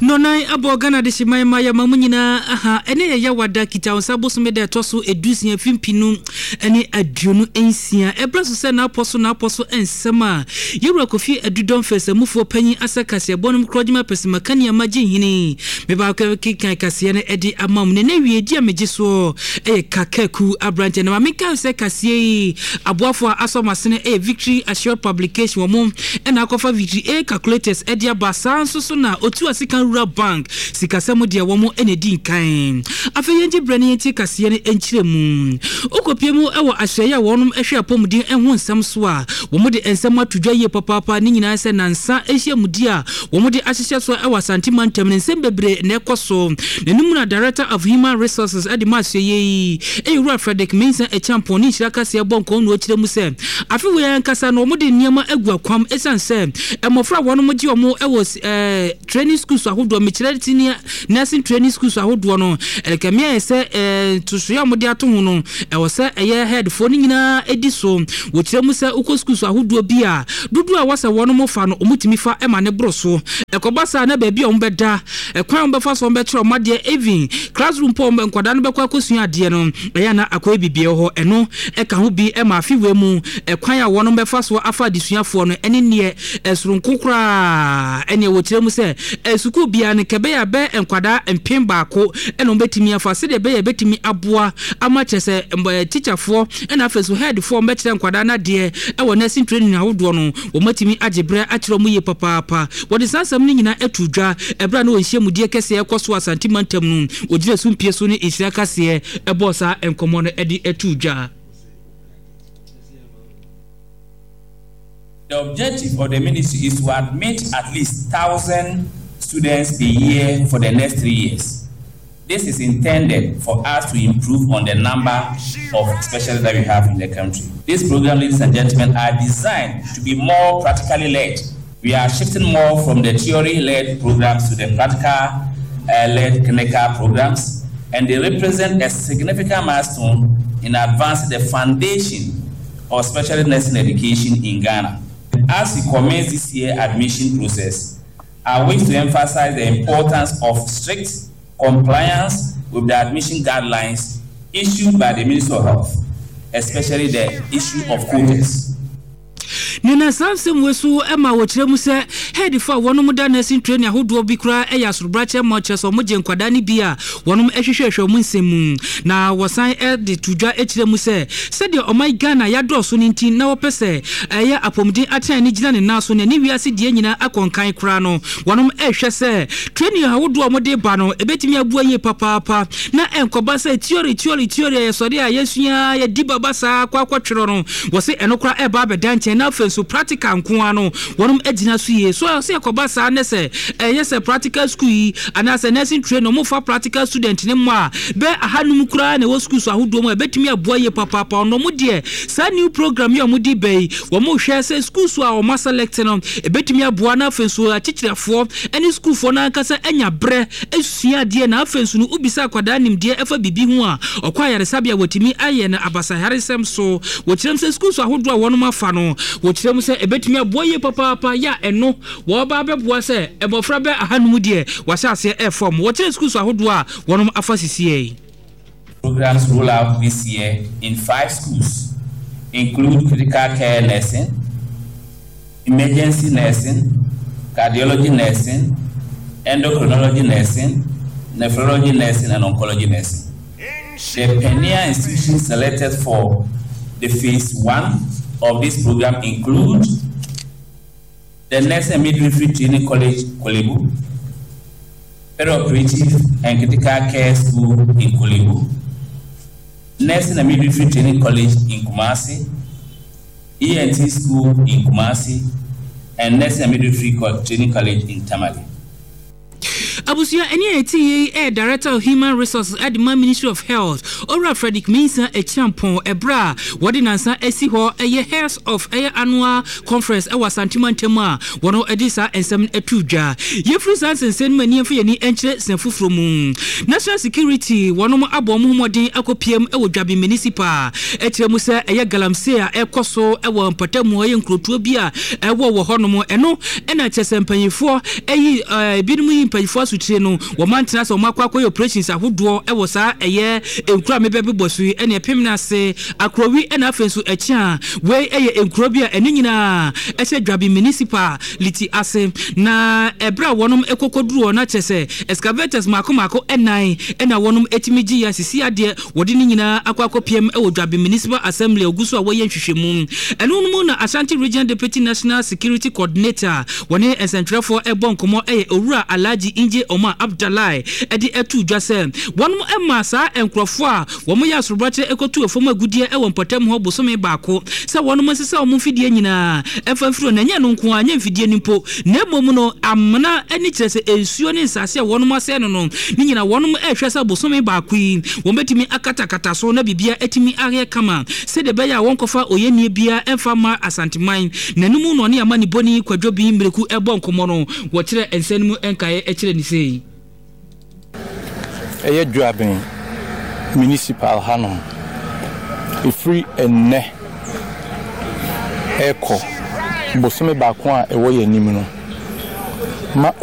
no nai abogana de shimai ya mamunyina aha ene ya wada kita onsabo so mede toso edusia fimpinu ene aduonu ensia ebraso se na aposo ensema yewra kofi adudon fese mufo panyi asakase bonum krojima pesimaka maji hini meba kan kase ne edi amam ne na wiedi amegiso kakaku abrante na mamika se kase aboafo asomasene victory assured publication wo mum ena akofa victory calculators edi abasa so na otu asika rural bank sikasemu de wo mu enedi kan afeyenji brane yenti kase ne enchiremu okopiemu ewo ahyeya wonum ehwe apomudin enho nsam so a wo mu de ensam atudwa ye papa ni nyina se nansa ehye mudi a wo mu de ahyehye so ewa santimantem ne nsem bebre na ekoso nenum na director of human resources edi masye Ewura Frederick Mensa champion ni shiraka se bonko no kiremu se afewe yankasa no mu de niema aguakwam esanse emofra wonum gi omo ewo training schools ahodo mechirati ni nursing training schools ahodo no elkamia se tusuya mo de ato ho no ewo se eye head phone nyina ediso wo kiremu se uko schools ahodo bia dudu a wasa wonum fa no omutimi fa ema ne broso ekobasa na ba bia ombeda ekwan ombefa so ombe kiro made even classroom po ombe nkwada no bekwa kosu ade no eya na akwa bibie ho eno eka ho bi ema afiwe mu ekwan a wonum befa so afa disuafo no ene ne esurunkukura ene wo kiremu se esuku bia ne kebe ya be nkwada mpem baako ene ombetimi afa se de be ya betimi aboa ama chese teacherfo ene afesu head fo ombe kire nkwada na de ewo nursing training ahodo no wo matimi agebre akire mu ye papa wo de sansam ni nyina etudwa ebra na wo hye mudie kese ekoso asantimantem no ogire sumpie so ni isira kase ebosa enkomo no edi etudwa. The objective of the ministry is to admit at least 1,000 students a year for the next 3 years. This is intended for us to improve on the number of specialists that we have in the country. This program, ladies and gentlemen, are designed to be more practically led. We are shifting more from the theory-led programs to the practical-led clinical programs, and they represent a significant milestone in advancing the foundation of specialist nursing education in Ghana. As we commence this year admission process, I wish to emphasize the importance of strict compliance with the admission guidelines issued by the Ministry of Health, especially the issue of quotas. Nina samsem wesu ema wo kiremu se head for wonum da nursing training ahodo bi kura eya surbrache moches omoje nkwada ni bia wonum ehwehwehwe mu nsemu na wosan de tudwa ekiremu se de omai Ghana ya doso ni ntin na wopese eya apomdin atan ni gina ne naso ne wiase die nyina akonkan kura no wonum ehwe se training ahodo omode ba no ebetimi abua ye papa na enkoba se theory yesori a yesua ye dibabasa kwa kwatwero no wose enokra eba abedanche na so practical nkoano wonum agina so ye so se yakoba sa ne se yes practical school yi anase nursing train no fa practical student ne mo a be ahanum kura na wo school so ahodo mo betimi aboa ye papa no mo de sa new program ye mo di be wo mo hwe se school so a o ma select no betimi aboa na afenso achichirefo any school fo na kasa anya bre esua de na afenso no ubisa kwada nim de efa bibi ho a okwa yare sabia wotimi aye na abasa haresem so wo kirem se school so ahodo a wonum afa no wo kirem se ebetimi aboye papa ya eno wo ba beboa se ebofra be ahanum de wasase form wo kirem school so ahodo a wonum afa sisiye. Programs roll out this year in 5 schools include critical care nursing, emergency nursing, cardiology nursing, endocrinology nursing, nephrology nursing, and oncology nursing. The premier institutions selected for the phase 1 of this program include the Nursing and Midwifery Training College, Kolebu, Perioperative and Critical Care School in Kolebu, Nursing and Midwifery Training College in Kumasi, ENT School in Kumasi, and Nursing and Midwifery Training College in Tamale. Abusia eni director of human resources at the Ministry of Health Ora Frederick Mensa champion ebra wodi nansa esi ho heads of annual conference ewa santimantema wono edisa ensem etudwa yefru sansen mani afye ni enche senfufro mu national security wono mo abom homodin akopiem ewo dwabe municipal etiremu se galamse a ekoso ewo mpatamu nkrotuo bia ewo wo hono mo eno ena chesempanyifo binum mpanyifo asutire no wo mantena so makwa operations ahodo e wo saa eye enkura mebe bebosu ene epem na se akrowi ena afensu echi a we eye enkuro bia ene nyina ehye dwabi municipal liti ase na ebra wonom ekokoduro na chese excavators mako enan ena wonom etimigi ya sisi ade wodi ni nyina akwakopiem e wo dwabi municipal assembly oguso a wo ye nhwehwemu eno no na Ashanti Region Deputy National Security Coordinator woni esentrefo ebonkomo eye owura Alhaji Inje Omar Abdallah edi etu dwase wonom emma saa enkrofo a womo ya asrobache ekotu efom agudie e wonpotam ho bosome baako se wonom sese wo mfidie nyina efamfiro na nya no nko anya mfidie nimpo na mom no amna eni kyerese ensuo ne nsase a wonom ase no no ni nyina wonom ehwe se bosome baako yi wombetimi akatakata so na bibia etimi are kama se de beya wonkofa oyenie bia emfama asanteman nanumu no ne amani boni kwadwobi mreku ebonkomo no wo kyere ensanmu enkae ekyere ni sei eye dwabin municipal hanom free enne eko bosome baako a ewo ye nim no ma